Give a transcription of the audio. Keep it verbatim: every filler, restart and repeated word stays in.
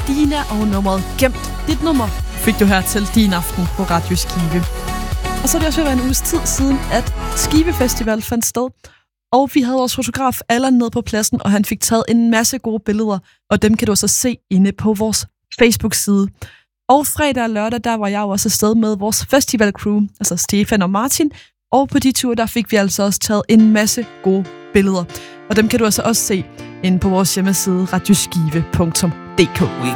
Dina og nummeret Gemt. Dit nummer fik du her til din aften på Radio Skive. Og så er det også ved at være en uges tid siden, at Skive Festival fandt sted. Og vi havde vores fotograf Allan nede på pladsen, og han fik taget en masse gode billeder, og dem kan du så se inde på vores Facebook-side. Og fredag og lørdag, der var jeg jo også afsted med vores festivalcrew, altså Stefan og Martin. Og på de ture, der fik vi altså også taget en masse gode billeder. Og dem kan du altså også se inde på vores hjemmeside radioskive punktum d k. We